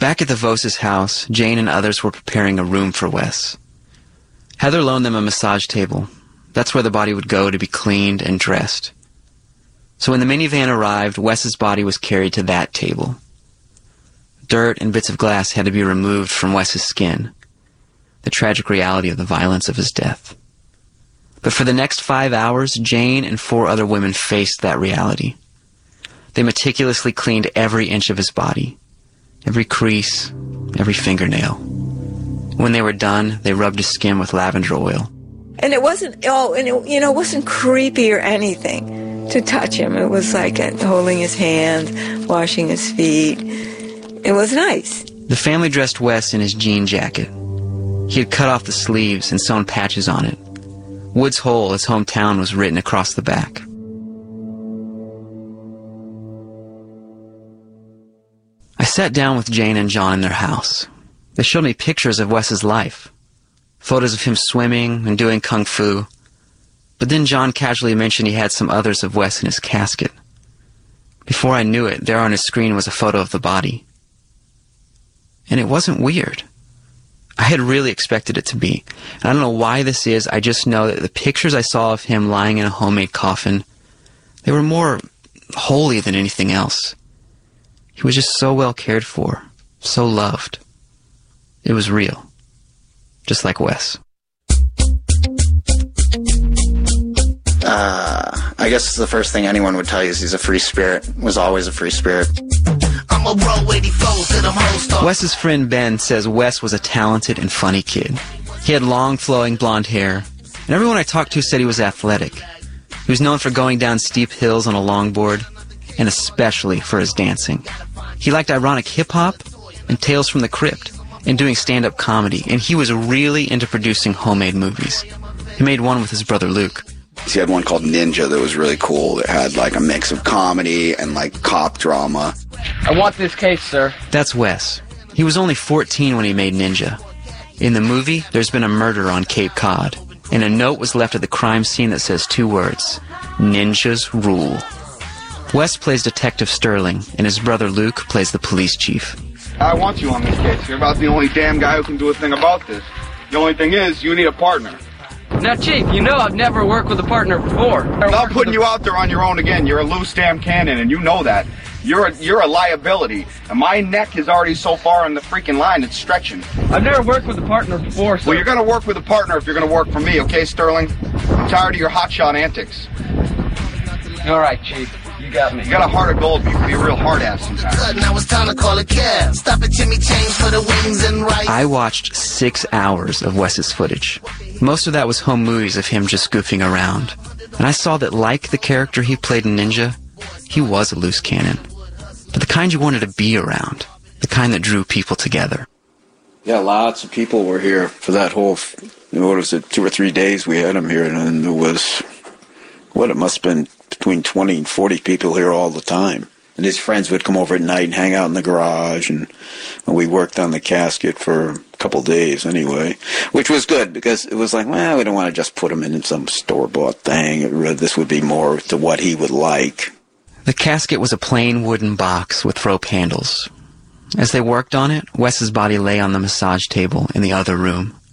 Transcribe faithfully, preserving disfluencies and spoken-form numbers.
Back at the Voses house, Jane and others were preparing a room for Wes. Heather loaned them a massage table. That's where the body would go to be cleaned and dressed. So when the minivan arrived, Wes's body was carried to that table. Dirt and bits of glass had to be removed from Wes's skin, the tragic reality of the violence of his death. But for the next five hours, Jane and four other women faced that reality. They meticulously cleaned every inch of his body, every crease, every fingernail. When they were done, they rubbed his skin with lavender oil. And it wasn't, oh, and it, you know, it wasn't creepy or anything to touch him. It was like uh, holding his hands, washing his feet. It was nice. The family dressed Wes in his jean jacket. He had cut off the sleeves and sewn patches on it. Woods Hole, his hometown, was written across the back. I sat down with Jane and John in their house. They showed me pictures of Wes's life, photos of him swimming and doing kung fu. But then John casually mentioned he had some others of Wes in his casket. Before I knew it, there on his screen was a photo of the body. And it wasn't weird. I had really expected it to be. And I don't know why this is, I just know that the pictures I saw of him lying in a homemade coffin, they were more holy than anything else. He was just so well cared for, so loved. It was real. Just like Wes. Uh, I guess the first thing anyone would tell you is he's a free spirit. Was always a free spirit. I'm a bro eighty-four to them hoes. Wes's friend Ben says Wes was a talented and funny kid. He had long, flowing blonde hair, and everyone I talked to said he was athletic. He was known for going down steep hills on a longboard, and especially for his dancing. He liked ironic hip-hop and Tales from the Crypt, and doing stand-up comedy, and he was really into producing homemade movies. He made one with his brother Luke. He had one called Ninja that was really cool. It had like a mix of comedy and like cop drama. I want this case, sir. That's Wes. He was only fourteen when he made Ninja. In the movie, there's been a murder on Cape Cod, and a note was left at the crime scene that says two words: Ninjas rule. Wes plays Detective Sterling, and his brother Luke plays the police chief. I want you on this case. You're about the only damn guy who can do a thing about this. The only thing is, you need a partner. Now, Chief, you know I've never worked with a partner before. I'm not putting you out there on your own again. You're a loose damn cannon, and you know that. You're a, you're a liability. And my neck is already so far on the freaking line, it's stretching. I've never worked with a partner before, sir. Well, you're going to work with a partner if you're going to work for me, okay, Sterling? I'm tired of your hotshot antics. All right, Chief. You got me. You got a heart of gold, but you can be a real hard ass sometimes. Now it's time to call a cab. Stop at Jimmy Change for the wings and rice. I watched six hours of Wes's footage. Most of that was home movies of him just goofing around. And I saw that, like the character he played in Ninja, he was a loose cannon. But the kind you wanted to be around. The kind that drew people together. Yeah, lots of people were here for that whole, what was it, two or three days we had him here. And there was, what, it must have been between twenty and forty people here all the time. And his friends would come over at night and hang out in the garage, and, and we worked on the casket for a couple days anyway, which was good because it was like, well, we don't want to just put him in some store-bought thing. It, this would be more to what he would like. The casket was a plain wooden box with rope handles. As they worked on it, Wes's body lay on the massage table in the other room.